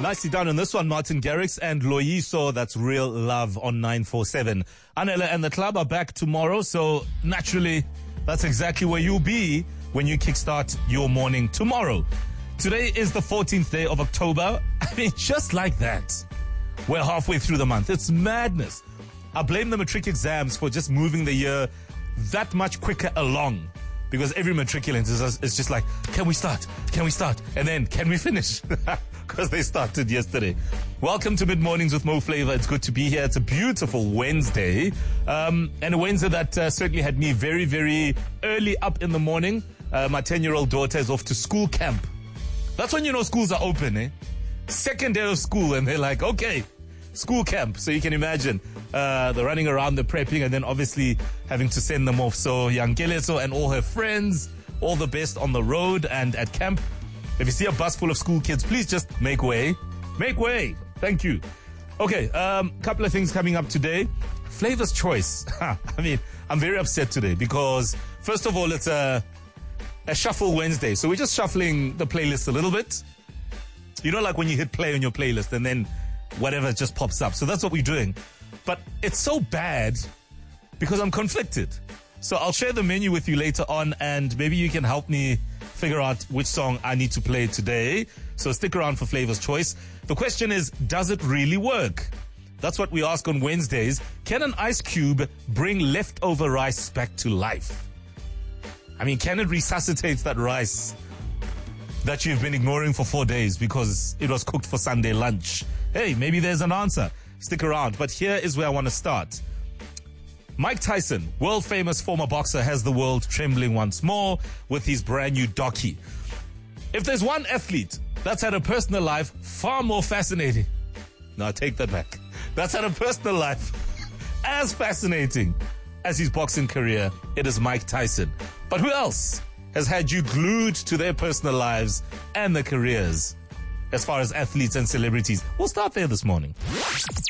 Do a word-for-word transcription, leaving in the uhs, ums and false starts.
Nicely done on this one, Martin Garrix and Loyiso. That's Real Love on nine four seven. Anela and the club are back tomorrow, so naturally, that's exactly where you'll be when you kickstart your morning tomorrow. Today is the fourteenth day of October. I mean, just like that, we're halfway through the month. It's madness. I blame the matric exams for just moving the year that much quicker along. Because every matriculant is, is just like, can we start? Can we start? And then, can we finish? Because they started yesterday. Welcome to Mid Mornings with Mo Flavor. It's good to be here. It's a beautiful Wednesday. Um, and a Wednesday that uh, certainly had me very, very early up in the morning. Uh, my ten-year-old daughter is off to school camp. That's when you know schools are open, eh? Second day of school, and they're like, okay, school camp. So you can imagine uh, they're running around, they're prepping, and then obviously having to send them off. So Yangeleso and all her friends, all the best on the road and at camp. If you see a bus full of school kids, please just make way. Make way. Thank you. Okay, um, couple of things coming up today. Flavor's Choice. I mean, I'm very upset today because, first of all, it's a, a Shuffle Wednesday. So we're just shuffling the playlist a little bit. You know, like when you hit play on your playlist and then whatever just pops up. So that's what we're doing. But it's so bad because I'm conflicted. So I'll share the menu with you later on, and maybe you can help me figure out which song I need to play today. So stick around for Flavor's Choice. The question is, does it really work? That's what we ask on Wednesdays. Can an ice cube bring leftover rice back to life? I mean, can it resuscitate that rice that you've been ignoring for four days because it was cooked for Sunday lunch? Hey, maybe there's an answer. Stick around. But here is where I want to start. Mike Tyson, world famous former boxer, has the world trembling once more with his brand new docu. If there's one athlete that's had a personal life far more fascinating, no, I take that back. That's had a personal life as fascinating as his boxing career, it is Mike Tyson. But who else has had you glued to their personal lives and their careers as far as athletes and celebrities? We'll start there this morning.